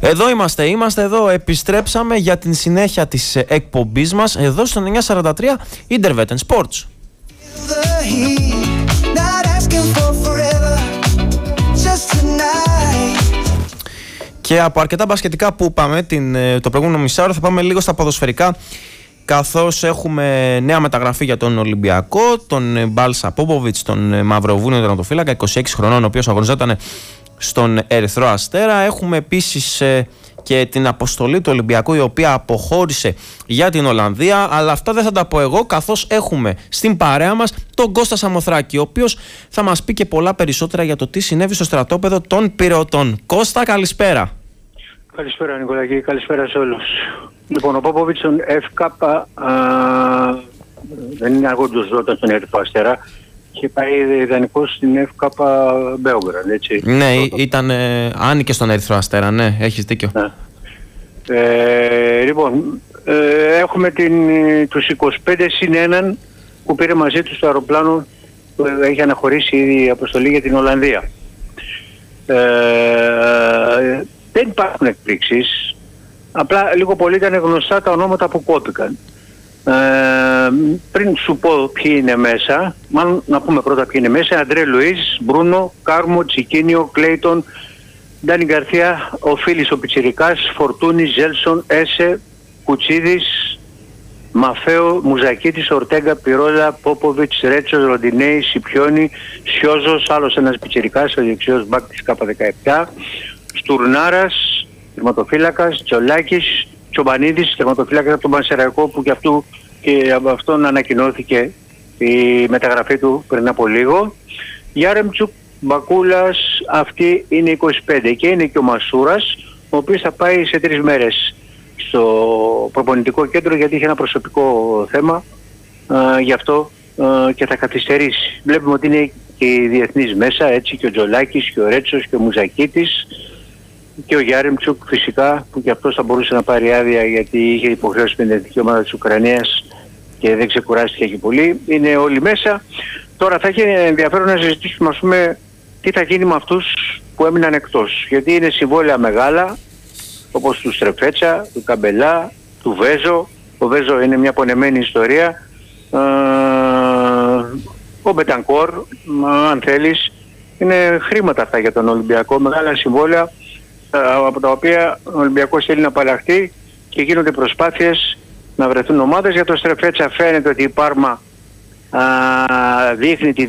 Εδώ είμαστε εδώ, επιστρέψαμε για την συνέχεια της εκπομπής μας εδώ στο 943 Intervetten Sports. Και από αρκετά μπασκετικά που είπαμε το προηγούμενο μισάωρο, θα πάμε λίγο στα ποδοσφαιρικά, καθώς έχουμε νέα μεταγραφή για τον Ολυμπιακό, τον Μπάλσα Πόποβιτς, τον Μαυροβούνιο τερματοφύλακα, 26 χρονών, ο οποίος αγωνιζόταν στον Ερυθρό Αστέρα. Έχουμε επίσης και την αποστολή του Ολυμπιακού, η οποία αποχώρησε για την Ολλανδία, αλλά αυτά δεν θα τα πω εγώ, καθώς έχουμε στην παρέα μας τον Κώστα Σαμοθράκη, ο οποίος θα μας πει και πολλά περισσότερα για το τι συνέβη στο στρατόπεδο των Πειραωτών. Κώστα, καλησπέρα. Καλησπέρα Νικολάκη, καλησπέρα σε όλους. Λοιπόν, ο Πόποβιτς στον ΕΦΚΑΠΑ δεν είναι αγωνιζόταν στον Ερυθρό Αστέρα, και πάει ιδανικός στην ΕΦΚΑΠΑ Μπέογραντ, έτσι. Ναι, άνοικε στον Ερυθρό Αστέρα, ναι, έχεις δίκιο. Ναι. Λοιπόν, έχουμε τους 25 συν 1 που πήρε μαζί του στο αεροπλάνο που έχει αναχωρήσει ήδη η αποστολή για την Ολλανδία. Δεν υπάρχουν εκπλήξεις, απλά λίγο πολύ ήταν γνωστά τα ονόματα που κόπηκαν. Πριν σου πω ποιοι είναι μέσα, μάλλον να πούμε πρώτα ποιοι είναι μέσα: Αντρέ Λουίς, Μπρούνο, Κάρμο, Τσικίνιο, Κλέιτον, Ντάνι Γκαρθία, ο Φίλης ο Πιτσιρικάς, Φορτούνης, Ζέλσον, Έσε, Κουτσίδης, Μαφέο, Μουζακίτης, Ορτέγκα, Πυρόλα, Πόποβιτς, Ρέτσος, Ροντινέη, Σιπιόνι, Σιόζος, άλλος ένας Πιτσιρικάς, ο δεξιός μπακ της K17, Στουρνάρας, τερματοφύλακας, Τσολάκης, Τσομπανίδης, τερματοφύλακας από τον Πανσεραϊκό, που και από αυτόν ανακοινώθηκε η μεταγραφή του πριν από λίγο. Γιάρεμτσουκ, Μπακούλας, αυτοί είναι 25, και είναι και ο Μασούρας, ο οποίος θα πάει σε 3 μέρες στο προπονητικό κέντρο, γιατί είχε ένα προσωπικό θέμα, γι' αυτό και θα καθυστερήσει. Βλέπουμε ότι είναι και οι διεθνείς μέσα, έτσι, και ο Τζολάκης και ο Ρέτσος και ο Μουζακίτης και ο Γιάρεμτσουκ φυσικά, που και αυτός θα μπορούσε να πάρει άδεια γιατί είχε υποχρέωση με την εθνική ομάδα της Ουκρανίας και δεν ξεκουράστηκε και πολύ. Είναι όλοι μέσα. Τώρα θα έχει ενδιαφέρον να συζητήσουμε, ας πούμε, τι θα γίνει με αυτούς που έμειναν εκτός. Γιατί είναι συμβόλαια μεγάλα, όπως του Στρεφέτσα, του Καμπελά, του Βέζο. Ο Βέζο είναι μια πονεμένη ιστορία. Ο Μπετανκόρ, αν θέλεις. Είναι χρήματα αυτά για τον Ολυμπιακό, μεγάλα συμβόλαια, από τα οποία ο Ολυμπιακός θέλει να απαλλαχθεί, και γίνονται προσπάθειες να βρεθούν ομάδες. Για το Στρεφέτσα φαίνεται ότι η Πάρμα δείχνει τη